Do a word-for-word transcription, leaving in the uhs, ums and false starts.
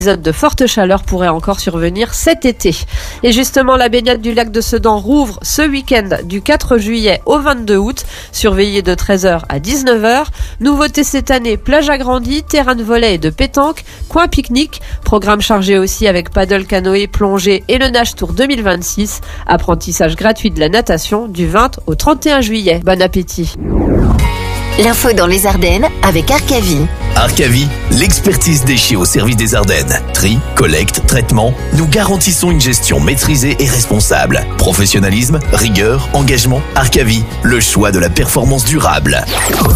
Épisode de forte chaleur pourrait encore survenir cet été. Et justement, la baignade du lac de Sedan rouvre ce week-end du quatre juillet au vingt-deux août, surveillée de treize heures à dix-neuf heures. Nouveauté cette année, plage agrandie, terrain de volley et de pétanque, coin pique-nique, programme chargé aussi avec paddle, canoë, plongée et le Nage Tour deux mille vingt-six. Apprentissage gratuit de la natation du vingt au trente et un juillet. Bon appétit. L'info dans les Ardennes avec Arcavi. Arcavi, l'expertise déchets au service des Ardennes. Tri, collecte, traitement, nous garantissons une gestion maîtrisée et responsable. Professionnalisme, rigueur, engagement, Arcavi, le choix de la performance durable.